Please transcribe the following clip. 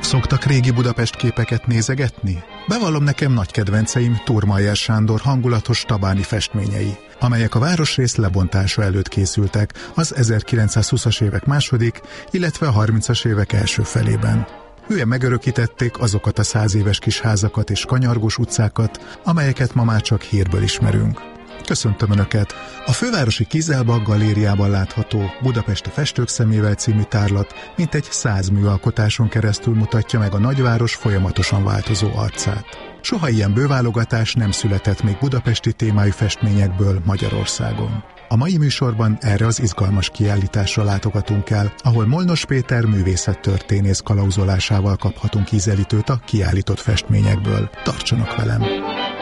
Szoktak régi Budapest képeket nézegetni? Bevallom, nekem nagy kedvenceim Thurmaier Sándor hangulatos tabáni festményei, amelyek a városrész lebontása előtt készültek az 1920-as évek második, illetve a 30-as évek első felében. Hülye megörökítették azokat a 100 éves kis házakat és kanyargós utcákat, amelyeket ma már csak hírből ismerünk. Köszöntöm Önöket! A fővárosi Kizelbak galériában látható Budapest a festők szemével című tárlat mintegy 100 műalkotáson keresztül mutatja meg a nagyváros folyamatosan változó arcát. Soha ilyen bőválogatás nem született még budapesti témájú festményekből Magyarországon. A mai műsorban erre az izgalmas kiállításra látogatunk el, ahol Molnos Péter művészettörténész kalauzolásával kaphatunk ízelítőt a kiállított festményekből. Tartsanak velem!